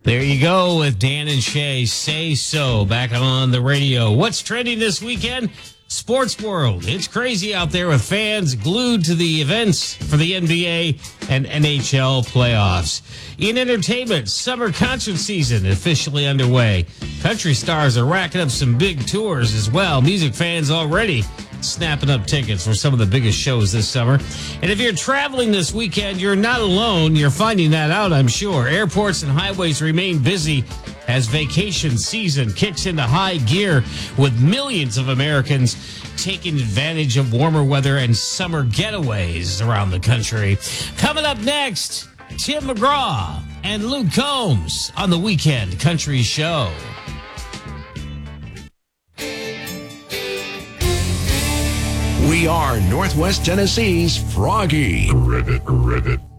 There you go with Dan and Shay. Say so. Back on the radio. What's trending this weekend? Sports world. It's crazy out there with fans glued to the events for the NBA and NHL playoffs. In entertainment, summer concert season officially underway. Country stars are racking up some big tours as well. Music fans already snapping up tickets for some of the biggest shows this summer. And if you're traveling this weekend, you're not alone. You're finding that out, I'm sure. Airports and highways remain busy as vacation season kicks into high gear with millions of Americans taking advantage of warmer weather and summer getaways around the country. Coming up next, Tim McGraw and Luke Combs on the Weekend Country Show. We are Northwest Tennessee's Froggy. Ribbit.